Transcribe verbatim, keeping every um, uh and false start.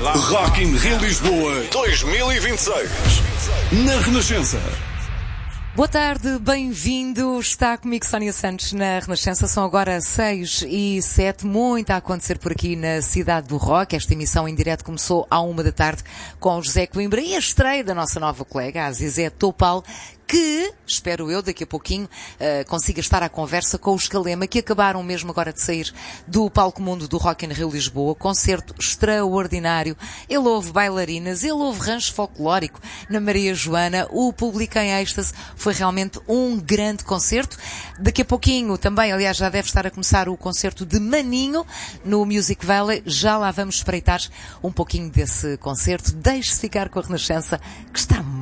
Rock in Rio Lisboa dois mil e vinte e seis. Na Renascença. Boa tarde, bem-vindo. Está comigo Sónia Santos na Renascença. São agora seis e sete. Muito a acontecer por aqui na cidade do rock. Esta emissão em direto começou à uma da tarde com o José Coimbra e a estreia da nossa nova colega, a Zizé Topal, que, espero eu, daqui a pouquinho, uh, consiga estar à conversa com os Calema, que acabaram mesmo agora de sair do Palco Mundo do Rock in Rio Lisboa. Concerto extraordinário. Ele houve bailarinas, ele houve rancho folclórico na Maria Joana, o público em êxtase. Foi realmente um grande concerto. Daqui a pouquinho também, aliás, já deve estar a começar o concerto de Maninho no Music Valley. Já lá vamos espreitar um pouquinho desse concerto. Deixe-se ficar com a Renascença, que está